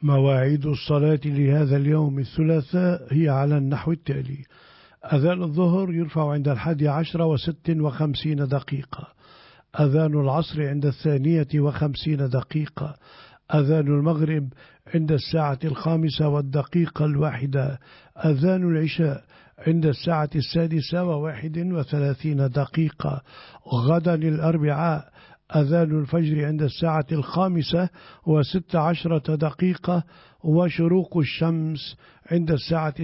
مواعيد الصلاة لهذا اليوم الثلاثاء هي على النحو التالي: أذان الظهر يرفع عند 11:56، أذان العصر عند 2:50، أذان المغرب عند 5:01، أذان العشاء عند 6:31. غدا الأربعاء أذان الفجر عند 5:16، وشروق الشمس عند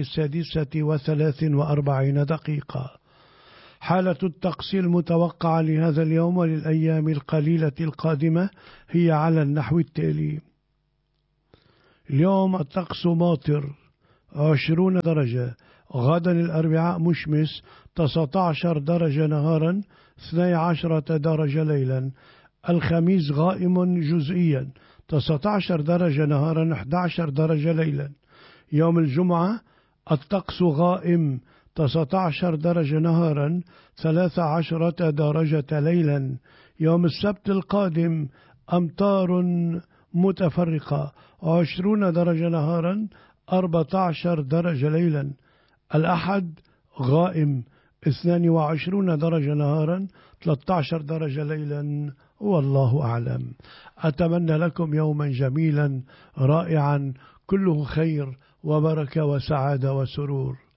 6:43. حالة الطقس المتوقعة لهذا اليوم وللأيام القليلة القادمة هي على النحو التالي: اليوم الطقس ماطر 20 درجة، غدا الأربعاء مشمس 19 درجة نهارا 12 درجة ليلا، الخميس غائم جزئيا 19 درجة نهارا 11 درجة ليلا، يوم الجمعة الطقس غائم 19 درجة نهارا 13 درجة ليلا، يوم السبت القادم أمطار متفرقة 20 درجة نهارا 14 درجة ليلا، الأحد غائم 22 درجة نهارا 13 درجة ليلا، والله أعلم. أتمنى لكم يوما جميلا رائعا كله خير وبركة وسعادة وسرور.